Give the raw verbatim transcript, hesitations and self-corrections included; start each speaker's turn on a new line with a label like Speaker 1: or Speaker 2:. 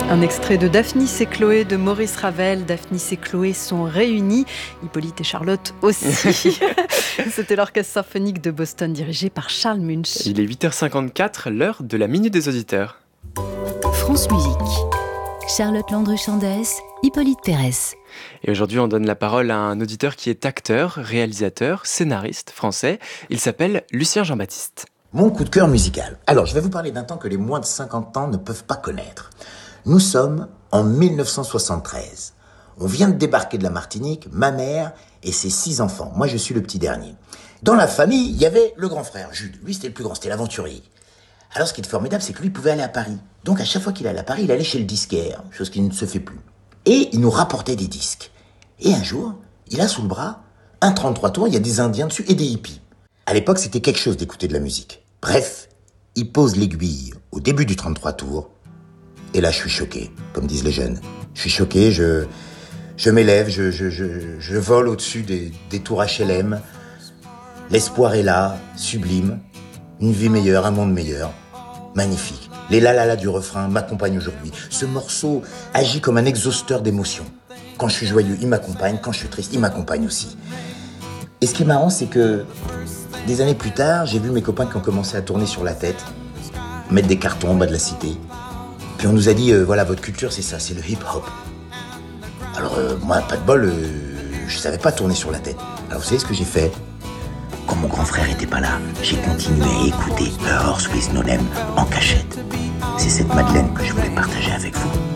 Speaker 1: Un extrait de Daphnis et Chloé de Maurice Ravel. Daphnis et Chloé sont réunis, Hippolyte et Charlotte aussi. C'était l'orchestre symphonique de Boston dirigé par Charles Munch.
Speaker 2: Il est huit heures cinquante-quatre, l'heure de la Minute des Auditeurs.
Speaker 3: France Musique. Charlotte Landru-Chandès, Hippolyte Pérez.
Speaker 2: Et aujourd'hui, on donne la parole à un auditeur qui est acteur, réalisateur, scénariste français. Il s'appelle Lucien Jean-Baptiste.
Speaker 4: Mon coup de cœur musical. Alors, je vais vous parler d'un temps que les moins de cinquante ans ne peuvent pas connaître. Nous sommes en mille neuf cent soixante-treize. On vient de débarquer de la Martinique, ma mère et ses six enfants. Moi, je suis le petit dernier. Dans la famille, il y avait le grand frère, Jules. Lui, c'était le plus grand, c'était l'aventurier. Alors, ce qui est formidable, c'est que lui, il pouvait aller à Paris. Donc, à chaque fois qu'il allait à Paris, il allait chez le disquaire, chose qui ne se fait plus. Et il nous rapportait des disques. Et un jour, il a sous le bras un trente-trois tours, il y a des Indiens dessus et des hippies. À l'époque, c'était quelque chose d'écouter de la musique. Bref, il pose l'aiguille au début du trente-trois tours. Et là, je suis choqué, comme disent les jeunes. Je suis choqué, je, je m'élève, je, je, je, je vole au-dessus des, des tours H L M. L'espoir est là, sublime. Une vie meilleure, un monde meilleur. Magnifique. Les la la la du refrain m'accompagnent aujourd'hui. Ce morceau agit comme un exhausteur d'émotions. Quand je suis joyeux, il m'accompagne. Quand je suis triste, il m'accompagne aussi. Et ce qui est marrant, c'est que des années plus tard, j'ai vu mes copains qui ont commencé à tourner sur la tête, mettre des cartons en bas de la cité. Puis on nous a dit, euh, voilà, votre culture, c'est ça, c'est le hip-hop. Alors, euh, moi, pas de bol, euh, je savais pas tourner sur la tête. Alors, vous savez ce que j'ai fait ? Quand mon grand frère était pas là, j'ai continué à écouter A Horse with No Name en cachette. C'est cette Madeleine que je voulais partager avec vous.